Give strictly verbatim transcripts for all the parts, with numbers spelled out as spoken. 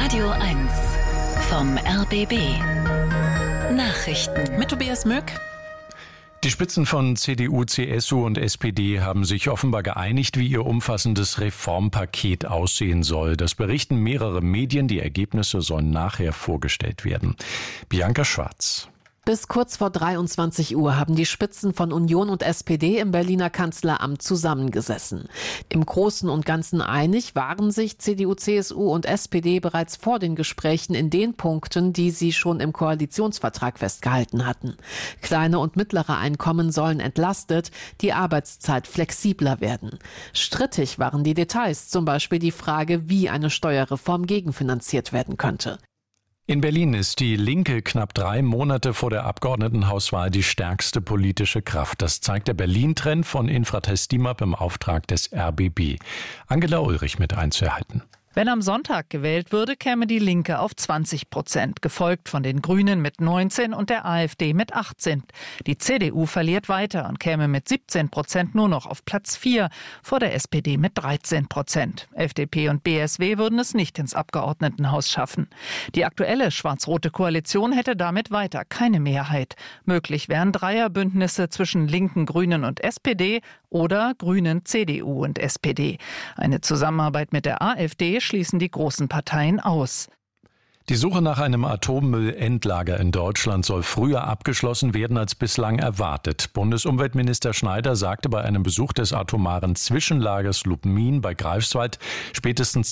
Radio eins vom R B B. Nachrichten mit Tobias Möck. Die Spitzen von C D U, C S U und S P D haben sich offenbar geeinigt, wie ihr umfassendes Reformpaket aussehen soll. Das berichten mehrere Medien. Die Ergebnisse sollen nachher vorgestellt werden. Bianca Schwarz. Bis kurz vor dreiundzwanzig Uhr haben die Spitzen von Union und S P D im Berliner Kanzleramt zusammengesessen. Im Großen und Ganzen einig waren sich C D U, C S U und S P D bereits vor den Gesprächen in den Punkten, die sie schon im Koalitionsvertrag festgehalten hatten. Kleine und mittlere Einkommen sollen entlastet, die Arbeitszeit flexibler werden. Strittig waren die Details, zum Beispiel die Frage, wie eine Steuerreform gegenfinanziert werden könnte. In Berlin ist die Linke knapp drei Monate vor der Abgeordnetenhauswahl die stärkste politische Kraft. Das zeigt der Berlin-Trend von Infratest DIMAP im Auftrag des R B B. Angela Ulrich mit Einzelheiten. Wenn am Sonntag gewählt würde, käme die Linke auf zwanzig Prozent, gefolgt von den Grünen mit neunzehn und der AfD mit achtzehn. Die C D U verliert weiter und käme mit siebzehn Prozent nur noch auf Platz vier, vor der S P D mit dreizehn Prozent. F D P und B S W würden es nicht ins Abgeordnetenhaus schaffen. Die aktuelle schwarz-rote Koalition hätte damit weiter keine Mehrheit. Möglich wären Dreierbündnisse zwischen Linken, Grünen und S P D oder Grünen, C D U und S P D. Eine Zusammenarbeit mit der AfD schließen die großen Parteien aus. Die Suche nach einem Atommüllendlager in Deutschland soll früher abgeschlossen werden als bislang erwartet. Bundesumweltminister Schneider sagte bei einem Besuch des atomaren Zwischenlagers Lubmin bei Greifswald, spätestens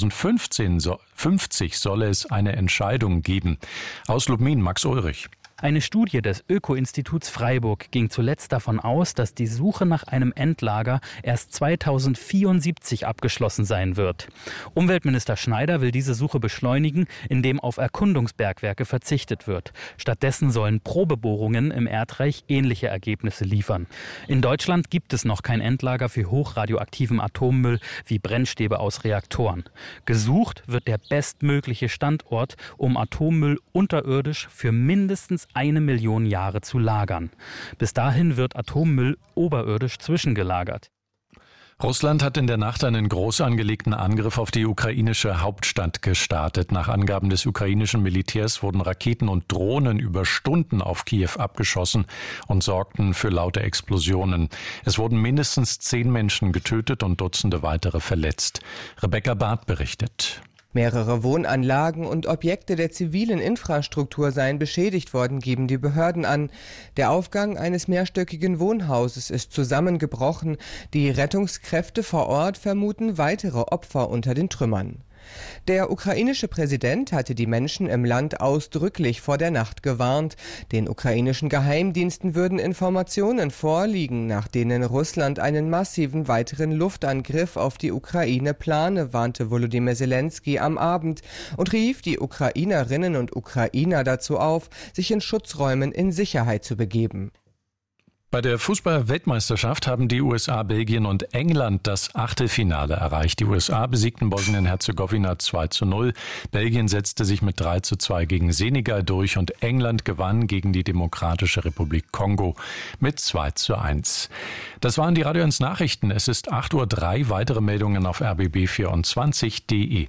zweitausendfünfzig solle es eine Entscheidung geben. Aus Lubmin, Max Ulrich. Eine Studie des Öko-Instituts Freiburg ging zuletzt davon aus, dass die Suche nach einem Endlager erst zweitausendvierundsiebzig abgeschlossen sein wird. Umweltminister Schneider will diese Suche beschleunigen, indem auf Erkundungsbergwerke verzichtet wird. Stattdessen sollen Probebohrungen im Erdreich ähnliche Ergebnisse liefern. In Deutschland gibt es noch kein Endlager für hochradioaktiven Atommüll wie Brennstäbe aus Reaktoren. Gesucht wird der bestmögliche Standort, um Atommüll unterirdisch für mindestens eine Million Jahre zu lagern. Bis dahin wird Atommüll oberirdisch zwischengelagert. Russland hat in der Nacht einen groß angelegten Angriff auf die ukrainische Hauptstadt gestartet. Nach Angaben des ukrainischen Militärs wurden Raketen und Drohnen über Stunden auf Kiew abgeschossen und sorgten für laute Explosionen. Es wurden mindestens zehn Menschen getötet und Dutzende weitere verletzt. Rebecca Barth berichtet. Mehrere Wohnanlagen und Objekte der zivilen Infrastruktur seien beschädigt worden, geben die Behörden an. Der Aufgang eines mehrstöckigen Wohnhauses ist zusammengebrochen. Die Rettungskräfte vor Ort vermuten weitere Opfer unter den Trümmern. Der ukrainische Präsident hatte die Menschen im Land ausdrücklich vor der Nacht gewarnt. Den ukrainischen Geheimdiensten würden Informationen vorliegen, nach denen Russland einen massiven weiteren Luftangriff auf die Ukraine plane, warnte Volodymyr Zelensky am Abend und rief die Ukrainerinnen und Ukrainer dazu auf, sich in Schutzräumen in Sicherheit zu begeben. Bei der Fußball-Weltmeisterschaft haben die U S A, Belgien und England das Achtelfinale erreicht. Die U S A besiegten Bosnien-Herzegowina zwei zu null. Belgien setzte sich mit drei zu zwei gegen Senegal durch und England gewann gegen die Demokratische Republik Kongo mit zwei zu eins. Das waren die Radio eins Nachrichten. Es ist acht Uhr drei. Weitere Meldungen auf r b b vierundzwanzig punkt d e.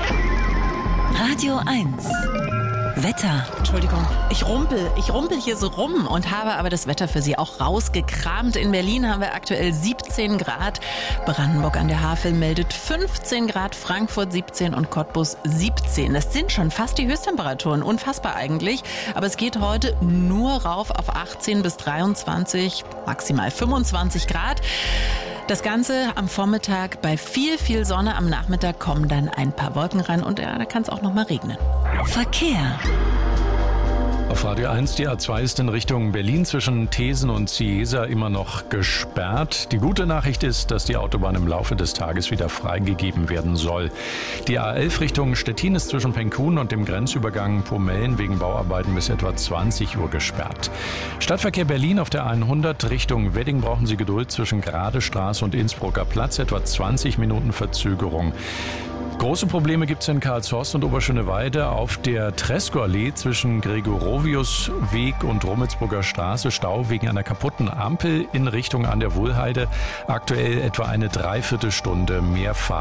Radio eins. Wetter. Entschuldigung, ich rumpel, ich rumpel hier so rum und habe aber das Wetter für Sie auch rausgekramt. In Berlin haben wir aktuell siebzehn Grad, Brandenburg an der Havel meldet fünfzehn Grad, Frankfurt siebzehn und Cottbus siebzehn. Das sind schon fast die Höchsttemperaturen, unfassbar eigentlich. Aber es geht heute nur rauf auf achtzehn bis dreiundzwanzig, maximal fünfundzwanzig Grad. Das Ganze am Vormittag bei viel, viel Sonne. Am Nachmittag kommen dann ein paar Wolken rein und ja, da kann es auch noch mal regnen. Verkehr. Auf Radio eins, die A zwei ist in Richtung Berlin zwischen Thesen und Ciesa immer noch gesperrt. Die gute Nachricht ist, dass die Autobahn im Laufe des Tages wieder freigegeben werden soll. Die A elf Richtung Stettin ist zwischen Penkhuhn und dem Grenzübergang Pomellen wegen Bauarbeiten bis etwa zwanzig Uhr gesperrt. Stadtverkehr Berlin auf der hundert Richtung Wedding brauchen Sie Geduld zwischen Gradestraße und Innsbrucker Platz, etwa zwanzig Minuten Verzögerung. Große Probleme gibt es in Karlshorst und Oberschöneweide auf der Tresco-Allee zwischen Gregorovius-Weg und Rummelsburger Straße. Stau wegen einer kaputten Ampel in Richtung an der Wohlheide. Aktuell etwa eine Dreiviertelstunde mehr Fahrt.